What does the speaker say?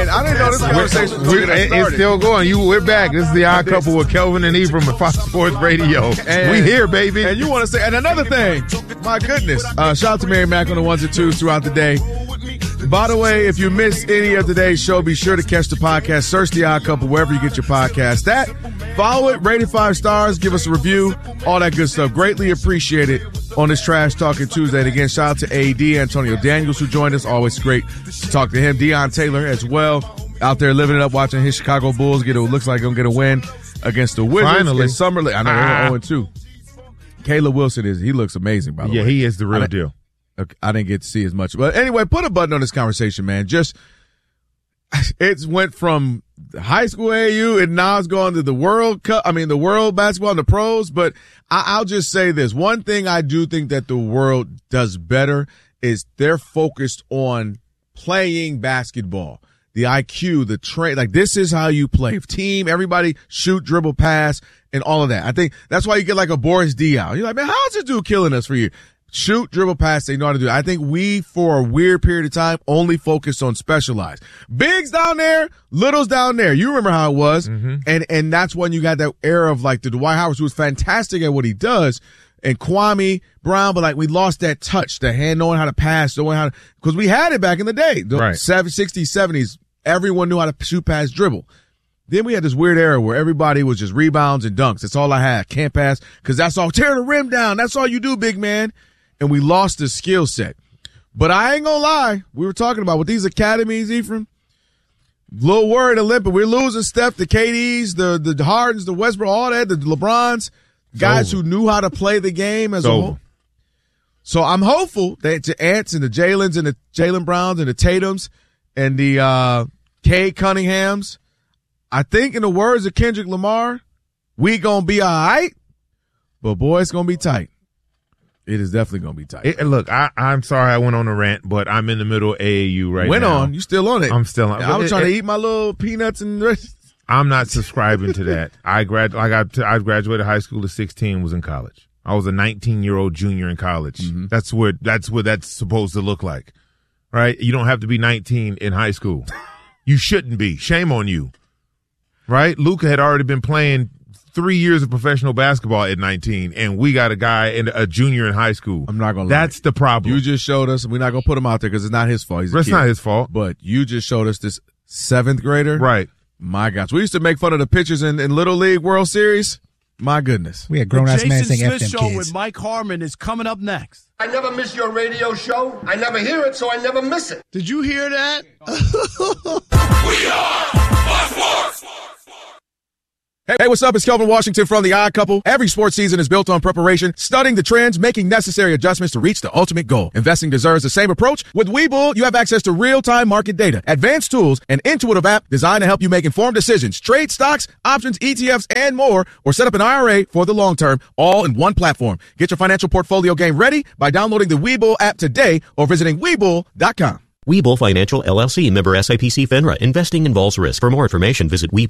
I didn't know this conversation was going to get It's still going. We're back. This is the Odd Couple with Kelvin and Ephraim at Fox Sports Radio. And we here, baby. And you want to say, and another thing, my goodness, shout out to Mary Mack on the ones and twos throughout the day. By the way, if you missed any of today's show, be sure to catch the podcast. Search The Odd Couple wherever you get your podcast. Follow it, rate it 5 stars, give us a review, all that good stuff. Greatly appreciate it on this Trash Talking Tuesday. And again, shout out to AD, Antonio Daniels, who joined us. Always great to talk to him. Deion Taylor as well, out there living it up, watching his Chicago Bulls looks like going to get a win against the Wizards. Finally. In Summer League. I know they're 0-2. Caleb Wilson he looks amazing, by the way. Yeah, he is the real deal. I didn't get to see as much. But anyway, put a button on this conversation, man. It went from high school AAU and now it's going to the World Cup. I mean, the World Basketball and the pros. But I'll just say this. One thing I do think that the world does better is they're focused on playing basketball. The IQ, the train, like this is how you play. Team, everybody shoot, dribble, pass, and all of that. I think that's why you get like a Boris Diaw. You're like, man, how's this dude killing us for you? Shoot, dribble, pass, they know how to do it. I think we, for a weird period of time, only focused on specialized. Bigs down there, littles down there. You remember how it was. Mm-hmm. And that's when you got that era of like the Dwight Howard, who was fantastic at what he does, and Kwame Brown, but like we lost that touch, the hand, knowing how to pass, knowing how to, because we had it back in the day. The 60s, 70s, everyone knew how to shoot, pass, dribble. Then we had this weird era where everybody was just rebounds and dunks. That's all I had. Can't pass, because that's all. Tear the rim down. That's all you do, big man. And we lost the skill set. But I ain't gonna lie. We were talking about with these academies, Ephraim, little worried Olympic. We're losing Steph, the KDs, the Hardens, the Westbrook, all that, the LeBrons, guys who knew how to play the game as a whole. So I'm hopeful that the Ants and the Jalen's and the Jaylen Browns and the Tatums and the Cade Cunninghams, I think in the words of Kendrick Lamar, we gonna be all right, but boy, it's gonna be tight. It is definitely going to be tight. Look, I'm sorry I went on a rant, but I'm in the middle of AAU right now. Went on. You still on it. I'm still on. I was trying to eat my little peanuts and I'm not subscribing to that. I graduated high school at 16, was in college. I was a 19-year-old junior in college. Mm-hmm. That's what that's supposed to look like, right? You don't have to be 19 in high school. You shouldn't be. Shame on you, right? Luka had already been playing 3 years of professional basketball at 19, and we got a guy and a junior in high school. I'm not going to lie. That's the problem. You just showed us, we're not going to put him out there because it's not his fault. It's not his fault. But you just showed us this 7th grader. Right. My gosh. We used to make fun of the pitchers in Little League World Series. My goodness. We had grown-ass men saying F them kids. The Jason Smith Show with Mike Harmon is coming up next. I never miss your radio show. I never hear it, so I never miss it. Did you hear that? We are Fox Sports. Hey, what's up? It's Kelvin Washington from The Odd Couple. Every sports season is built on preparation, studying the trends, making necessary adjustments to reach the ultimate goal. Investing deserves the same approach. With Webull, you have access to real-time market data, advanced tools, and intuitive app designed to help you make informed decisions, trade stocks, options, ETFs, and more, or set up an IRA for the long term, all in one platform. Get your financial portfolio game ready by downloading the Webull app today or visiting Webull.com. Webull Financial LLC, member SIPC FINRA. Investing involves risk. For more information, visit Webull.